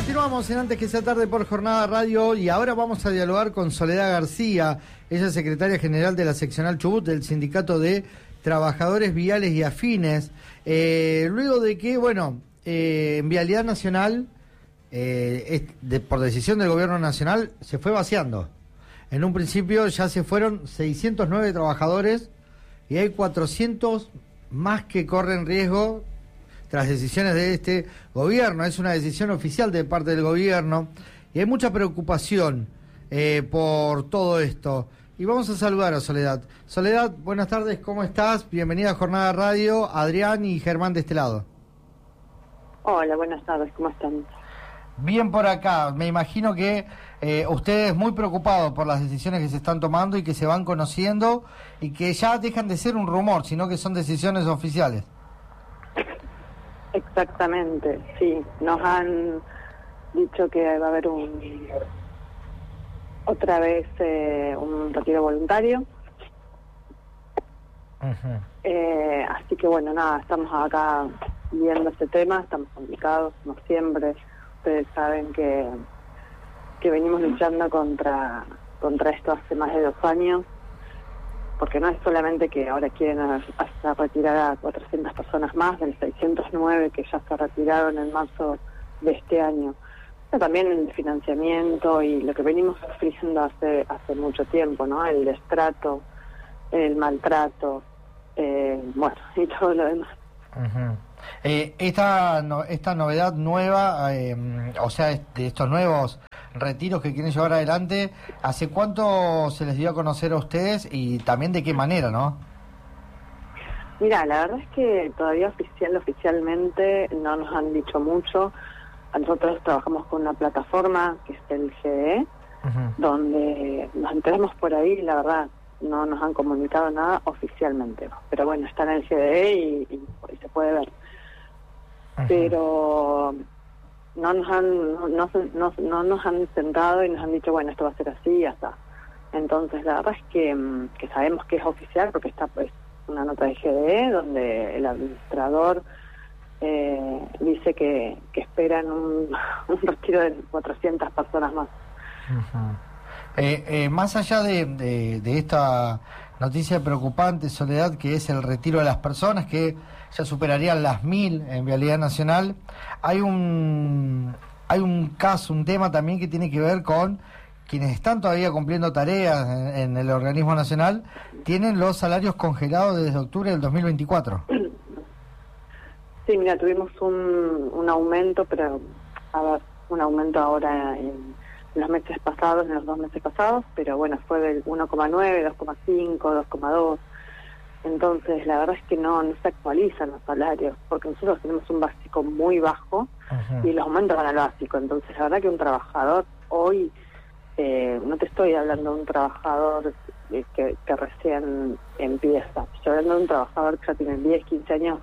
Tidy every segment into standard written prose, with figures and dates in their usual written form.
Continuamos en Antes que sea tarde por Jornada Radio y ahora vamos a dialogar con Soledad García. Ella es secretaria general de la seccional Chubut del Sindicato de Trabajadores Viales y Afines. Luego de que, en Vialidad Nacional, por decisión del Gobierno Nacional, se fue vaciando. En un principio ya se fueron 609 trabajadores y hay 400 más que corren riesgo tras decisiones de este gobierno. Es una decisión oficial de parte del gobierno y hay mucha preocupación por todo esto. Y vamos a saludar a Soledad. Soledad, buenas tardes, ¿cómo estás? Bienvenida a Jornada Radio, Adrián y Germán de este lado. Hola, buenas tardes, ¿cómo están? Bien por acá, me imagino que ustedes muy preocupados por las decisiones que se están tomando y que se van conociendo y que ya dejan de ser un rumor, sino que son decisiones oficiales. Exactamente, sí. Nos han dicho que va a haber otra vez un retiro voluntario. Uh-huh. Así que estamos acá viendo este tema, estamos complicados, como siempre. Ustedes saben que venimos luchando contra esto hace más de 2 años, porque no es solamente que ahora quieren hasta retirar a 400 personas más de los 609 que ya se retiraron en marzo de este año, pero también el financiamiento y lo que venimos sufriendo hace mucho tiempo, ¿no? El destrato, el maltrato, y todo lo demás. Uh-huh. Esta novedad nueva, de estos nuevos retiros que quieren llevar adelante, ¿hace cuánto se les dio a conocer a ustedes y también de qué manera, no? Mira, la verdad es que todavía oficialmente no nos han dicho mucho. Nosotros trabajamos con una plataforma que es el GDE, uh-huh, donde nos enteramos por ahí, la verdad no nos han comunicado nada oficialmente, pero bueno, está en el GDE y se puede ver. Uh-huh. Pero no nos han sentado y nos han dicho, bueno, esto va a ser así y hasta. Entonces la verdad es que sabemos que es oficial porque está pues una nota de GDE donde el administrador dice que esperan un retiro de 400 personas más. Uh-huh. Más allá de esta noticia preocupante, Soledad, que es el retiro de las personas, que ya superarían las 1000 en Vialidad Nacional, hay un caso, un tema también que tiene que ver con quienes están todavía cumpliendo tareas en el organismo nacional, tienen los salarios congelados desde octubre del 2024. Sí, mira, tuvimos un aumento, pero un aumento ahora en los meses pasados, en los 2 meses pasados, pero bueno, fue del 1,9, 2,5, 2,2. Entonces, la verdad es que no se actualizan los salarios, porque nosotros tenemos un básico muy bajo, uh-huh, y los aumentos van al básico. Entonces, la verdad que un trabajador hoy, no te estoy hablando de un trabajador que recién empieza, estoy hablando de un trabajador que ya tiene 10, 15 años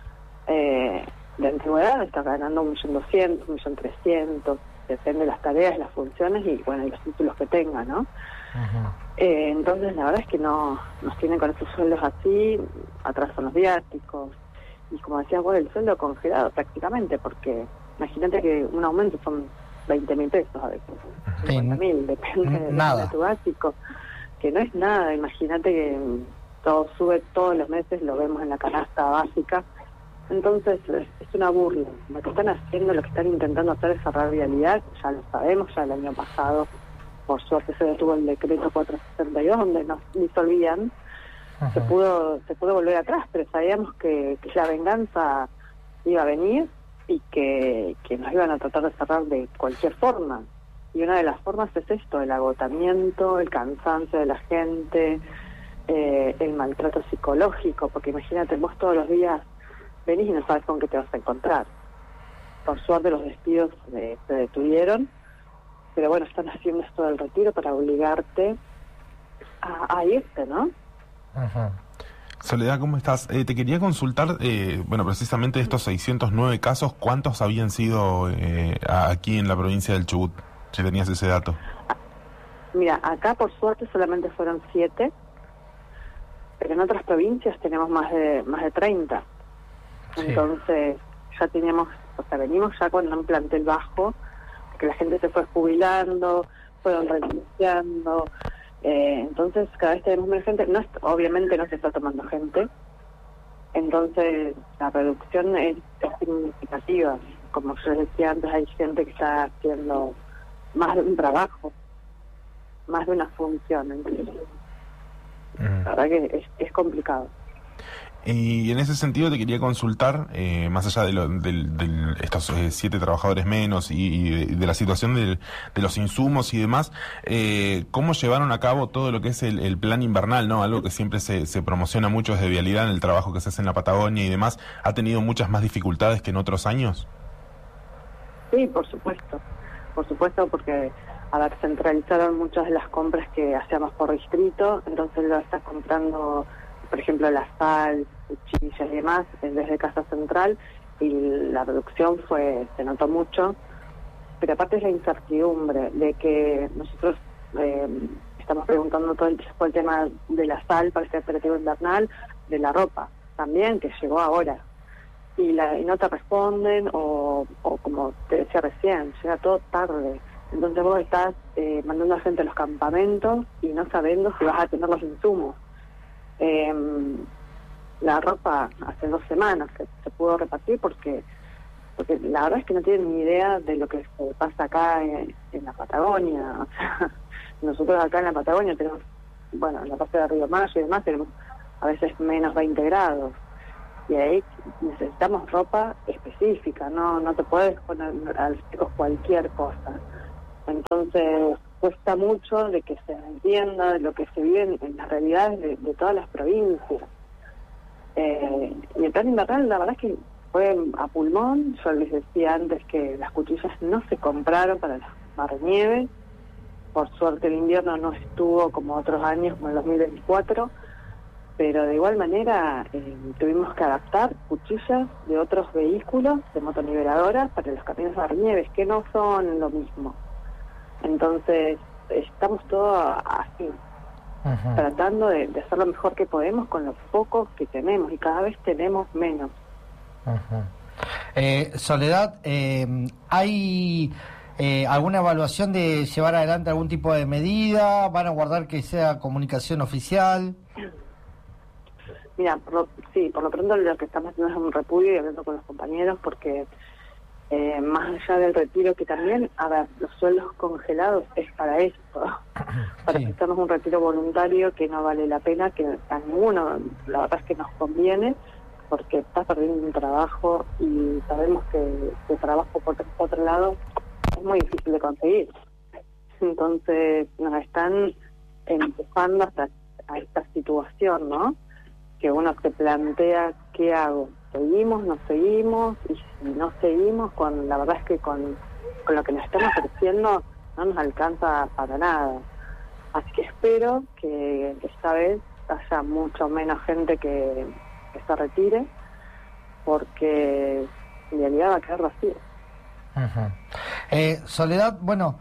de antigüedad, está ganando 1.200.000, 1.300.000, depende de las tareas, las funciones y bueno, y los títulos que tenga, ¿no? Uh-huh. Entonces la verdad es que no nos tienen con esos sueldos así, atrasan los viáticos y como decías vos, el sueldo congelado prácticamente, porque imagínate que un aumento son 20.000 pesos a veces, 50.000, depende de tu básico, que no es nada. Imagínate que todo sube todos los meses, lo vemos en la canasta básica. Entonces es una burla. Lo que están haciendo, lo que están intentando hacer es cerrar vialidad, ya lo sabemos, ya el año pasado por suerte se detuvo el decreto 462 donde nos disolvían. Uh-huh. se pudo volver atrás, pero sabíamos que la venganza iba a venir y que nos iban a tratar de cerrar de cualquier forma. Y una de las formas es esto, el agotamiento, el cansancio de la gente, el maltrato psicológico, porque imagínate, vos todos los días venís y no sabes con qué te vas a encontrar. Por suerte los despidos se detuvieron, pero bueno, están haciendo esto del retiro para obligarte a irte, ¿no? Ajá. Soledad, ¿cómo estás? Te quería consultar, precisamente de estos 609 casos, ¿cuántos habían sido aquí en la provincia del Chubut? Si tenías ese dato. Mira, acá por suerte solamente fueron 7, pero en otras provincias tenemos más de 30. Sí. Entonces ya teníamos, venimos ya con un plantel bajo, porque la gente se fue jubilando, fueron renunciando, entonces cada vez tenemos menos gente, obviamente no se está tomando gente, entonces la reducción es significativa. Como yo decía antes, hay gente que está haciendo más de un trabajo, más de una función, entonces la verdad que es complicado. Y en ese sentido te quería consultar, más allá de estos 7 trabajadores menos y de la situación de los insumos y demás, ¿cómo llevaron a cabo todo lo que es el plan invernal, ¿no? Algo que siempre se promociona mucho desde Vialidad en el trabajo que se hace en la Patagonia y demás. ¿Ha tenido muchas más dificultades que en otros años? Sí, por supuesto, porque centralizaron muchas de las compras que hacíamos por distrito, entonces lo estás comprando, por ejemplo, la sal, cuchillas y demás, desde Casa Central, y la reducción se notó mucho, pero aparte es la incertidumbre de que nosotros estamos preguntando todo el tiempo el tema de la sal para este operativo invernal, de la ropa también, que llegó ahora, y no te responden, o como te decía recién, llega todo tarde. Entonces vos estás mandando a gente a los campamentos y no sabiendo si vas a tener los insumos. La ropa hace 2 semanas que se pudo repartir porque la verdad es que no tienen ni idea de lo que se pasa acá en la Patagonia. O sea, nosotros acá en la Patagonia tenemos, en la parte de Río Mayo y demás, tenemos a veces menos 20 grados. Y ahí necesitamos ropa específica, no te puedes poner a los chicos cualquier cosa. Entonces cuesta mucho de que se entienda lo que se vive en las realidades de todas las provincias. Y el plan invernal, la verdad es que fue a pulmón. Yo les decía antes que las cuchillas no se compraron para las barrenieves. Por suerte el invierno no estuvo como otros años, como el 2024, pero de igual manera tuvimos que adaptar cuchillas de otros vehículos, de motoniveladoras, para los camiones barrenieves, que no son lo mismo. Entonces estamos todos así, tratando de hacer lo mejor que podemos con los pocos que tenemos, y cada vez tenemos menos. Soledad, ¿hay alguna evaluación de llevar adelante algún tipo de medida? ¿Van a guardar que sea comunicación oficial? Mira, por lo pronto lo que estamos haciendo es un repudio y hablando con los compañeros, porque más allá del retiro, que también, los sueldos congelados es para esto, para hacernos un retiro voluntario que no vale la pena, que a ninguno, la verdad es que nos conviene, porque estás perdiendo un trabajo y sabemos que el trabajo por otro lado es muy difícil de conseguir. Entonces nos están empujando hasta a esta situación, ¿no? Que uno se plantea, ¿qué hago? ¿Seguimos, no seguimos? Y si no seguimos, la verdad es que con lo que nos están ofreciendo no nos alcanza para nada. Así que espero que esta vez haya mucho menos gente que se retire, porque en realidad va a quedar vacío. Soledad,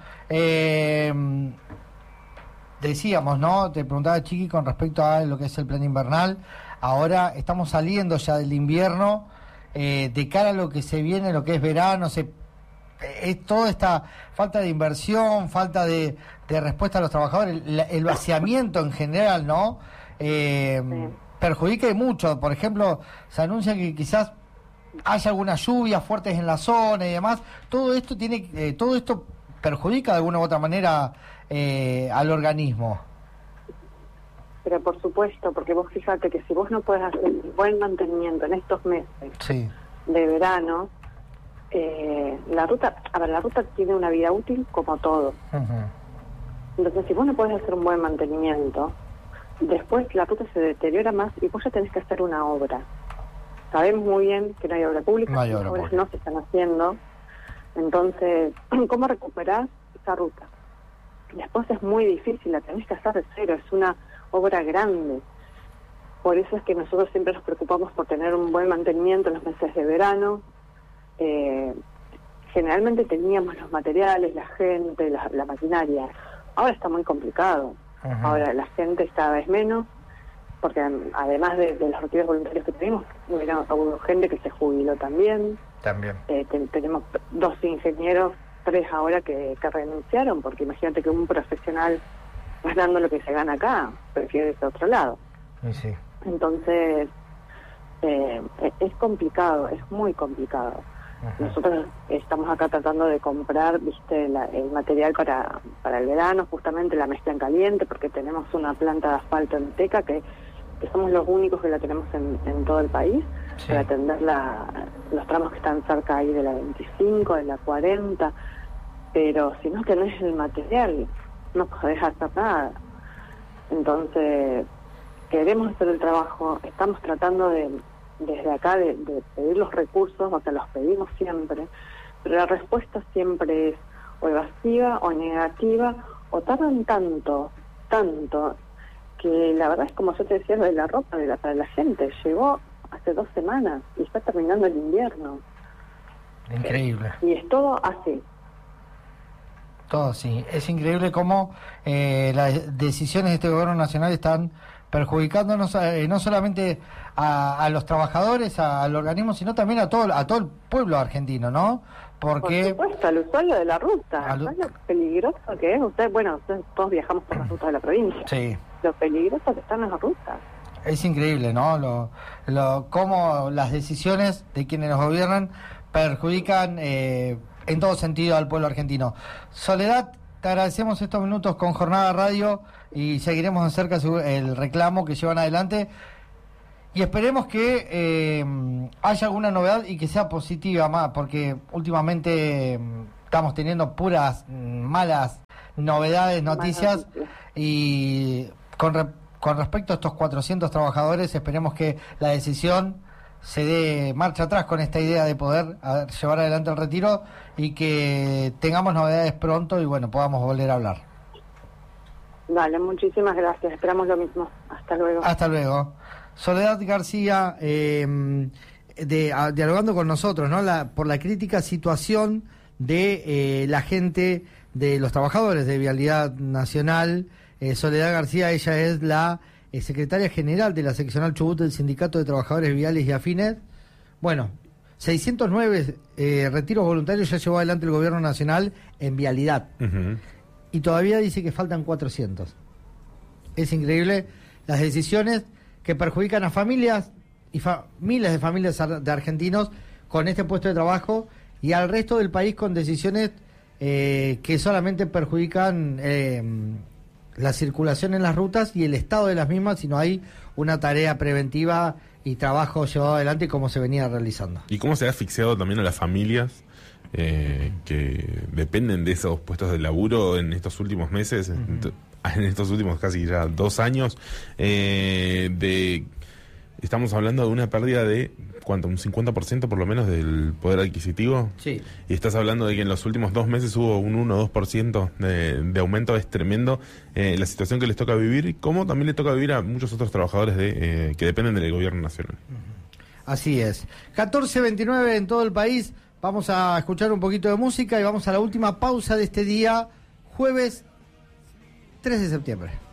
decíamos, ¿no? Te preguntaba Chiqui con respecto a lo que es el plan invernal. Ahora estamos saliendo ya del invierno, de cara a lo que se viene, lo que es verano, es toda esta falta de inversión, falta de respuesta a los trabajadores, el vaciamiento en general, ¿no? Perjudica mucho. Por ejemplo, se anuncia que quizás haya algunas lluvias fuertes en la zona y demás. Todo esto perjudica de alguna u otra manera al organismo. Pero por supuesto, porque vos fíjate que si vos no podés hacer un buen mantenimiento en estos meses de verano, la ruta tiene una vida útil como todo. Entonces, si vos no podés hacer un buen mantenimiento, después la ruta se deteriora más y vos ya tenés que hacer una obra. Sabemos muy bien que no hay obra pública, las obras no se están haciendo. Entonces, ¿cómo recuperás esa ruta? Después es muy difícil, la tenés que hacer de cero, es una obra grande. Por eso es que nosotros siempre nos preocupamos por tener un buen mantenimiento en los meses de verano. Generalmente teníamos los materiales, la gente, la maquinaria. Ahora está muy complicado. Ahora la gente está cada vez menos, porque además de los retiros voluntarios que tuvimos, hubo gente que se jubiló también. Tenemos 2 ingenieros, trabajadores ahora que renunciaron, porque imagínate que un profesional ganando lo que se gana acá, prefiere irse a otro lado. Sí. Entonces, es complicado, es muy complicado. Ajá. Nosotros estamos acá tratando de comprar, viste, el material para el verano, justamente la mezcla en caliente, porque tenemos una planta de asfalto en Teca que somos los únicos que la tenemos en todo el país, sí, para atender los tramos que están cerca ahí de la 25, de la 40, pero si no tenés el material, no podés hacer nada. Entonces, queremos hacer el trabajo, estamos tratando desde acá de pedir los recursos, o sea, los pedimos siempre, pero la respuesta siempre es o evasiva o negativa, o tardan tanto, que la verdad es como yo te decía, lo de la ropa para la gente, llegó hace 2 semanas y está terminando el invierno. Increíble. Y es todo así. Todo sí, es increíble cómo las decisiones de este gobierno nacional están perjudicándonos no solamente a los trabajadores, al organismo, sino también a todo el pueblo argentino, ¿no? Porque por supuesto, al usuario de la ruta, ¿sabes lo peligroso que es? Ustedes todos viajamos por las rutas de la provincia. Sí. Lo peligroso que están las rutas. Es increíble, ¿no? Cómo las decisiones de quienes nos gobiernan perjudican en todo sentido al pueblo argentino. Soledad, te agradecemos estos minutos con Jornada Radio y seguiremos de cerca el reclamo que llevan adelante y esperemos que haya alguna novedad y que sea positiva más, porque últimamente estamos teniendo puras malas novedades, noticias, y con respecto a estos 400 trabajadores esperemos que la decisión se dé marcha atrás con esta idea de poder llevar adelante el retiro y que tengamos novedades pronto y bueno, podamos volver a hablar. Vale, muchísimas gracias, esperamos lo mismo. Hasta luego. Hasta luego. Soledad García, dialogando con nosotros, ¿no? Por la crítica situación de la gente, de los trabajadores de Vialidad Nacional. Soledad García, ella es la secretaria general de la seccional Chubut del Sindicato de Trabajadores Viales y Afines. Bueno, 609 retiros voluntarios ya llevó adelante el gobierno nacional en vialidad. Uh-huh. Y todavía dice que faltan 400. Es increíble las decisiones que perjudican a familias y miles de familias de argentinos con este puesto de trabajo y al resto del país con decisiones que solamente perjudican la circulación en las rutas y el estado de las mismas, si no hay una tarea preventiva y trabajo llevado adelante como se venía realizando. ¿Y cómo se ha asfixiado también a las familias que dependen de esos puestos de laburo en estos últimos meses, uh-huh, en estos últimos casi ya 2 años? Estamos hablando de una pérdida de ¿cuánto? Un 50% por lo menos del poder adquisitivo. Sí. Y estás hablando de que en los últimos 2 meses hubo un 1 o 2% de aumento. Es tremendo la situación que les toca vivir, como también le toca vivir a muchos otros trabajadores que dependen del gobierno nacional. Así es. 14:29 en todo el país. Vamos a escuchar un poquito de música y vamos a la última pausa de este día, jueves 3 de septiembre.